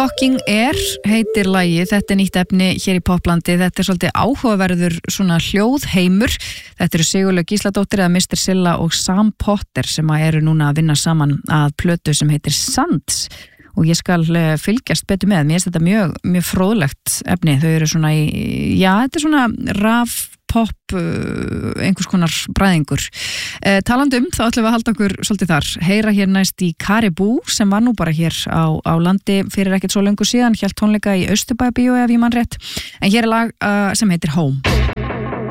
Talking Air heitir lagið, þetta nýtt efni hér í Poplandi, þetta svolítið áhugaverður svona hljóðheimur, þetta eru Sigurlaug Gísladóttir eða Mr. Silla og Sam Potter sem eru núna að vinna saman að plötu sem heitir Sands og ég skal fylgjast betur með, mér finnst þetta mjög fróðlegt efni, þau eru svona þetta er svona pop, einhvers konar bræðingur. Talandi þá ætlum við að halda okkur svolítið þar. Heyra hér næst í Caribou sem var nú bara hér á landi fyrir ekkert svo löngu síðan, hélt tónleika í Austurbæjarbíói ef ég man rétt. En hér er lag sem heitir Home.